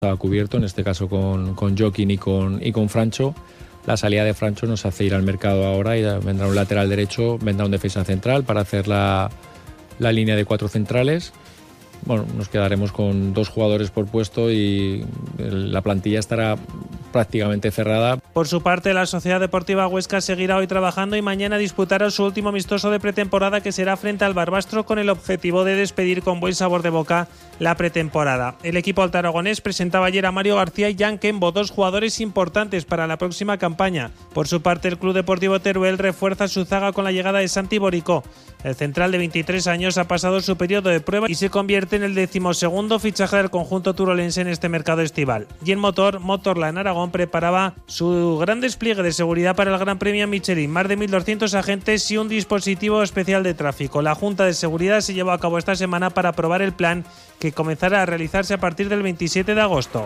estaba cubierto, en este caso con Joaquín y con Francho. La salida de Francho nos hace ir al mercado ahora y vendrá un lateral derecho, vendrá un defensa central para hacer la línea de 4 centrales. Bueno, nos quedaremos con 2 jugadores por puesto y la plantilla estará prácticamente cerrada. Por su parte, la Sociedad Deportiva Huesca seguirá hoy trabajando y mañana disputará su último amistoso de pretemporada, que será frente al Barbastro, con el objetivo de despedir con buen sabor de boca la pretemporada. El equipo altaragonés presentaba ayer a Mario García y Jan Kembo, 2 jugadores importantes para la próxima campaña. Por su parte, el Club Deportivo Teruel refuerza su zaga con la llegada de Santi Boricó. El central de 23 años ha pasado su periodo de prueba y se convierte en el 12º fichaje del conjunto turolense en este mercado estival. Y en Motorland Aragón preparaba su gran despliegue de seguridad para el Gran Premio Michelin. Más de 1.200 agentes y un dispositivo especial de tráfico. La Junta de Seguridad se llevó a cabo esta semana para aprobar el plan, que comenzará a realizarse a partir del 27 de agosto.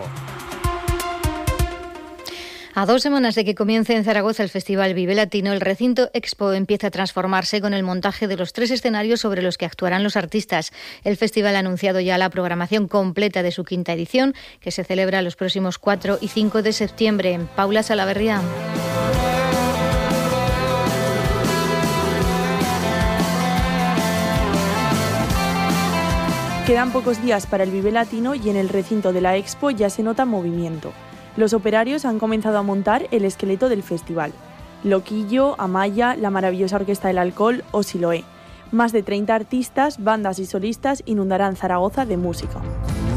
A 2 semanas de que comience en Zaragoza el Festival Vive Latino, el recinto Expo empieza a transformarse con el montaje de los 3 escenarios sobre los que actuarán los artistas. El festival ha anunciado ya la programación completa de su 5ª edición, que se celebra los próximos 4 y 5 de septiembre. Paula Salaverría. Quedan pocos días para el Vive Latino y en el recinto de la Expo ya se nota movimiento. Los operarios han comenzado a montar el esqueleto del festival. Loquillo, Amaya, la maravillosa Orquesta del Alcohol o Siloé. Más de 30 artistas, bandas y solistas inundarán Zaragoza de música.